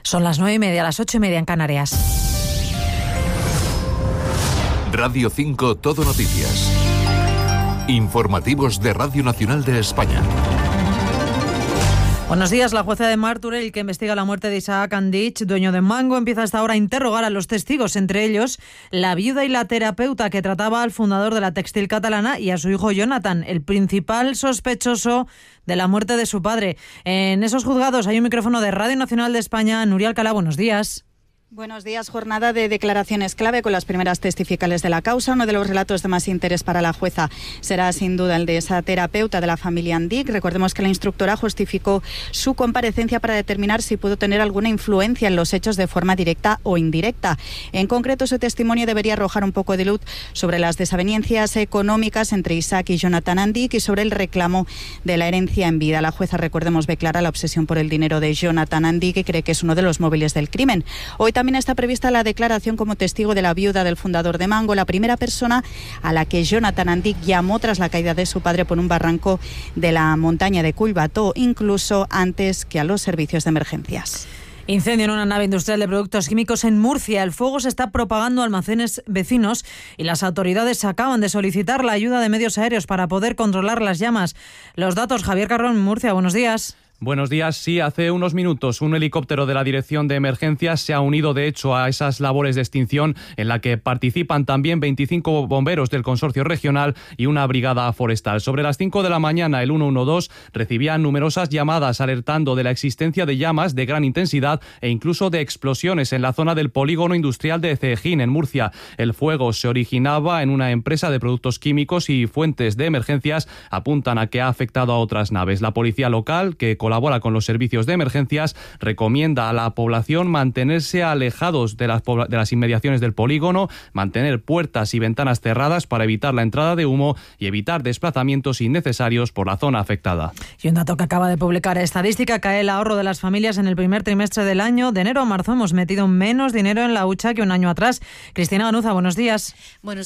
Son las 9:30, las 8:30 en Canarias. Radio 5 Todo Noticias. Informativos de Radio Nacional de España. Buenos días. La jueza de Martorell, que investiga la muerte de Isaac Andich, dueño de Mango, empieza hasta ahora a interrogar a los testigos, entre ellos la viuda y la terapeuta que trataba al fundador de la textil catalana y a su hijo Jonathan, el principal sospechoso de la muerte de su padre. En esos juzgados hay un micrófono de Radio Nacional de España. Nuria Alcalá, buenos días. Buenos días. Jornada de declaraciones clave con las primeras testificales de la causa. Uno de los relatos de más interés para la jueza será sin duda el de esa terapeuta de la familia Andich. Recordemos que la instructora justificó su comparecencia para determinar si pudo tener alguna influencia en los hechos de forma directa o indirecta. En concreto, su testimonio debería arrojar un poco de luz sobre las desavenencias económicas entre Isaac y Jonathan Andich y sobre el reclamo de la herencia en vida. La jueza, recordemos, ve clara la obsesión por el dinero de Jonathan Andich, que cree que es uno de los móviles del crimen. Hoy también está prevista la declaración como testigo de la viuda del fundador de Mango, la primera persona a la que Jonathan Andich llamó tras la caída de su padre por un barranco de la montaña de Collbató, incluso antes que a los servicios de emergencias. Incendio en una nave industrial de productos químicos en Murcia. El fuego se está propagando a almacenes vecinos y las autoridades acaban de solicitar la ayuda de medios aéreos para poder controlar las llamas. Los datos, Javier Carrón, Murcia, buenos días. Buenos días. Sí, hace unos minutos un helicóptero de la Dirección de Emergencias se ha unido, de hecho, a esas labores de extinción en la que participan también 25 bomberos del consorcio regional y una brigada forestal. Sobre las 5 de la mañana, el 112 recibía numerosas llamadas alertando de la existencia de llamas de gran intensidad e incluso de explosiones en la zona del polígono industrial de Ceejín, en Murcia. El fuego se originaba en una empresa de productos químicos y fuentes de emergencias apuntan a que ha afectado a otras naves. La policía local, que colabora con los servicios de emergencias, recomienda a la población mantenerse alejados de las inmediaciones del polígono, mantener puertas y ventanas cerradas para evitar la entrada de humo y evitar desplazamientos innecesarios por la zona afectada. Y un dato que acaba de publicar Estadística: cae el ahorro de las familias en el primer trimestre del año. De enero a marzo hemos metido menos dinero en la hucha que un año atrás. Cristina Ganuza, buenos días.